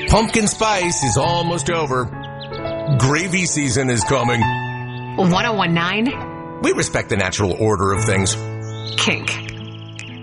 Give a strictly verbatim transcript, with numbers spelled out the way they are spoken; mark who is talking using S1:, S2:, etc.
S1: Pumpkin spice is almost over. Gravy season is coming.
S2: one oh one nine
S1: We respect the natural order of things.
S2: Kink.